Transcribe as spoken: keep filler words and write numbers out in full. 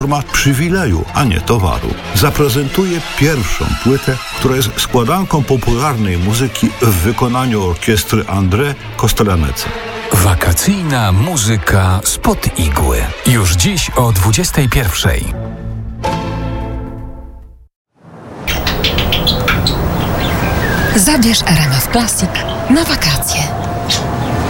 forma przywileju, a nie towaru. Zaprezentuje pierwszą płytę, która jest składanką popularnej muzyki w wykonaniu orkiestry André Kostelanece. Wakacyjna muzyka spod igły. Już dziś o dwudziestej pierwszej. Zabierz R M F Classic na wakacje.